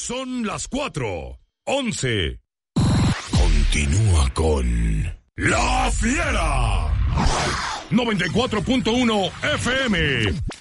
Son las 4:11. Continúa con La Fiera. 94.1 FM.